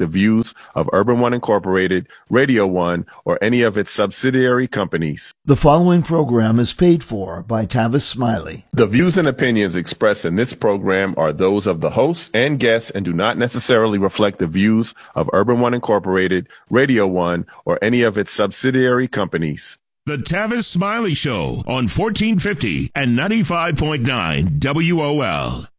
the views of Urban One Incorporated, Radio One, or any of its subsidiary companies. The following program is paid for by Tavis Smiley. The views and opinions expressed in this program are those of the hosts and guests and do not necessarily reflect the views of Urban One Incorporated, Radio One, or any of its subsidiary companies. The Tavis Smiley Show on 1450 and 95.9 WOL.